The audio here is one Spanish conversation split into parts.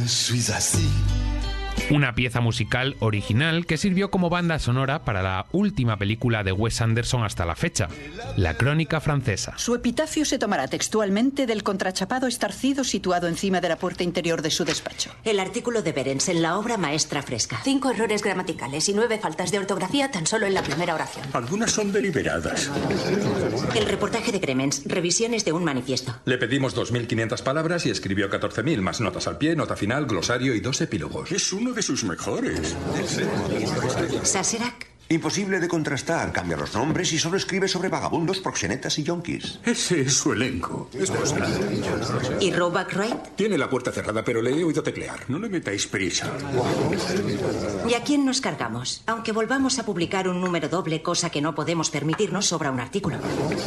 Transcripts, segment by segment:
suis assis. Una pieza musical original que sirvió como banda sonora para la última película de Wes Anderson hasta la fecha, La Crónica Francesa. Su epitafio se tomará textualmente del contrachapado estarcido situado encima de la puerta interior de su despacho. El artículo de Berens en la obra maestra fresca. 5 errores gramaticales y 9 faltas de ortografía tan solo en la primera oración. Algunas son deliberadas. El reportaje de Gremens, revisiones de un manifiesto. Le pedimos 2.500 palabras y escribió 14.000, más notas al pie, nota final, glosario y 2 epílogos. Es uno de sus mejores. Saserac. Imposible de contrastar. Cambia los nombres y solo escribe sobre vagabundos, proxenetas y yonkis. Ese es su elenco. ¿Y Roebuck Wright? Tiene la puerta cerrada, pero le he oído teclear. No le metáis prisa. ¿Y a quién nos cargamos? Aunque volvamos a publicar un número doble, cosa que no podemos permitirnos, sobra un artículo.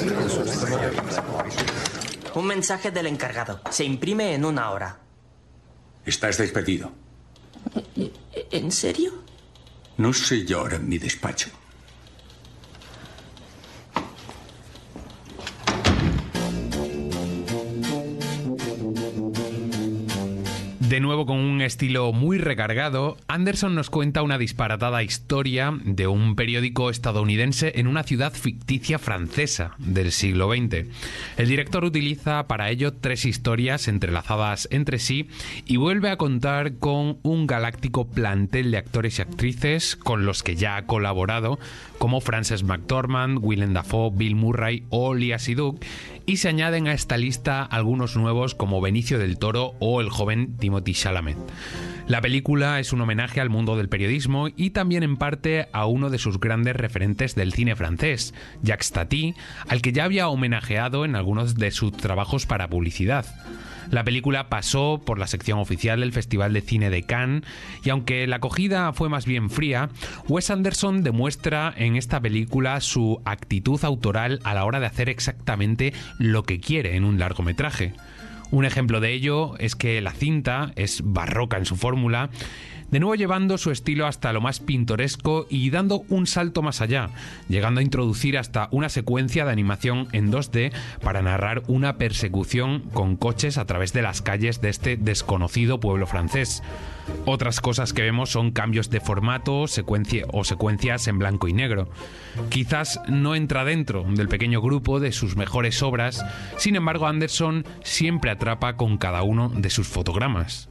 Un mensaje del encargado. Se imprime en 1 hora. Estás despedido. ¿En serio? No se llora en mi despacho. De nuevo con un estilo muy recargado, Anderson nos cuenta una disparatada historia de un periódico estadounidense en una ciudad ficticia francesa del siglo XX. El director utiliza para ello 3 historias entrelazadas entre sí y vuelve a contar con un galáctico plantel de actores y actrices con los que ya ha colaborado, como Frances McDormand, Willem Dafoe, Bill Murray o Léa Seydoux, y se añaden a esta lista algunos nuevos como Benicio del Toro o el joven Timothée Chalamet. La película es un homenaje al mundo del periodismo y también en parte a uno de sus grandes referentes del cine francés, Jacques Tati, al que ya había homenajeado en algunos de sus trabajos para publicidad. La película pasó por la sección oficial del Festival de Cine de Cannes y aunque la acogida fue más bien fría, Wes Anderson demuestra en esta película su actitud autoral a la hora de hacer exactamente lo que quiere en un largometraje. Un ejemplo de ello es que la cinta es barroca en su fórmula, de nuevo llevando su estilo hasta lo más pintoresco y dando un salto más allá, llegando a introducir hasta una secuencia de animación en 2D para narrar una persecución con coches a través de las calles de este desconocido pueblo francés. Otras cosas que vemos son cambios de formato, secuencias en blanco y negro. Quizás no entra dentro del pequeño grupo de sus mejores obras, sin embargo Anderson siempre atrapa con cada uno de sus fotogramas.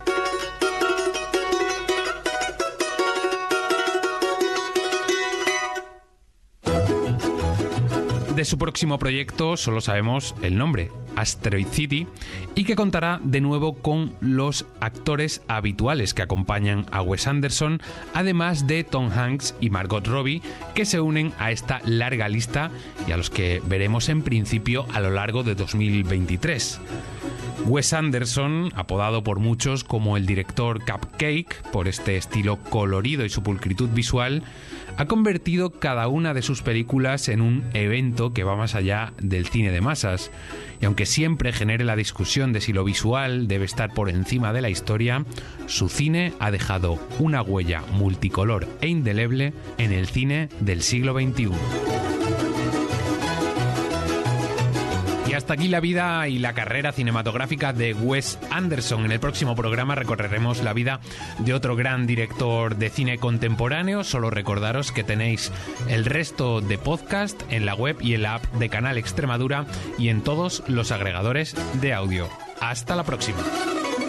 De su próximo proyecto solo sabemos el nombre, Asteroid City, y que contará de nuevo con los actores habituales que acompañan a Wes Anderson, además de Tom Hanks y Margot Robbie, que se unen a esta larga lista y a los que veremos en principio a lo largo de 2023. Wes Anderson, apodado por muchos como el director Cupcake, por este estilo colorido y su pulcritud visual, ha convertido cada una de sus películas en un evento que va más allá del cine de masas. Y aunque siempre genere la discusión de si lo visual debe estar por encima de la historia, su cine ha dejado una huella multicolor e indeleble en el cine del siglo XXI. Y hasta aquí la vida y la carrera cinematográfica de Wes Anderson. En el próximo programa recorreremos la vida de otro gran director de cine contemporáneo. Solo recordaros que tenéis el resto de podcast en la web y en la app de Canal Extremadura y en todos los agregadores de audio. Hasta la próxima.